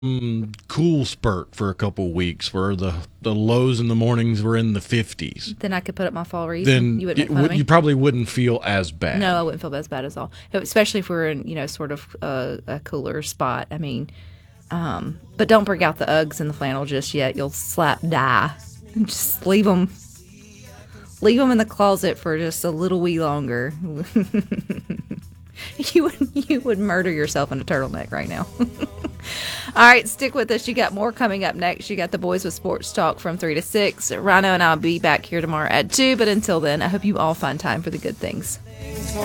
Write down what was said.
cool spurt for a couple weeks where the lows in the mornings were in the 50s, Then I could put up my fall wreath. then You wouldn't make fun of you me. probably wouldn't feel as No, I bad. wouldn't feel as bad as all. Especially if we're in, sort of a cooler spot. I mean, but don't break out the Uggs and the flannel just yet. You'll slap die. Just leave them in the closet for just a little wee longer. You would murder yourself in a turtleneck right now. All right, stick with us. You got more coming up next. You got the boys with sports talk from 3 to 6. Rhino and I'll be back here tomorrow at 2. But until then, I hope you all find time for the good things.